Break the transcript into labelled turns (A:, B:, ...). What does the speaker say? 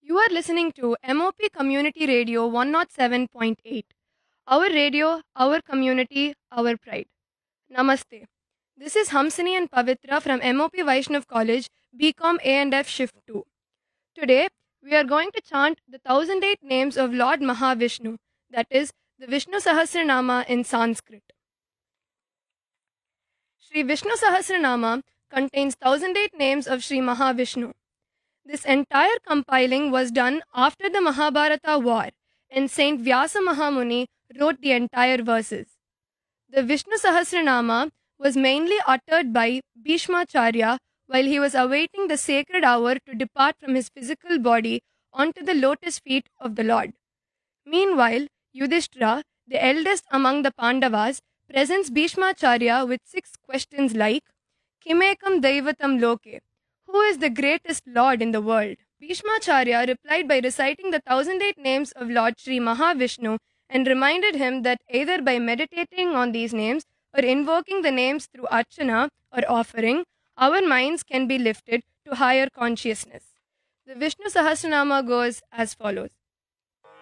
A: You are listening to MOP Community Radio 107.8. Our radio, our community, our pride. Namaste. This is Hamsini and Pavitra from MOP Vaishnav College, BCom A&F Shift 2. Today, we are going to chant the 1008 names of Lord Mahavishnu, that is, the Vishnu Sahasranama in Sanskrit. Sri Vishnu Sahasranama contains 1008 names of Sri Mahavishnu. This entire compiling was done after the Mahabharata war, and Saint Vyasa Mahamuni wrote the entire verses. The Vishnu Sahasranama was mainly uttered by Bhishmacharya while he was awaiting the sacred hour to depart from his physical body onto the lotus feet of the Lord. Meanwhile, Yudhishthira, the eldest among the Pandavas, presents Bhishmacharya with 6 questions like, Kimekam Daivatam Loke? Who is the greatest Lord in the world? Bhishmacharya replied by reciting the 1008 names of Lord Sri Mahavishnu and reminded him that either by meditating on these names or invoking the names through archana or offering, our minds can be lifted to higher consciousness. The Vishnu Sahasranama goes as follows.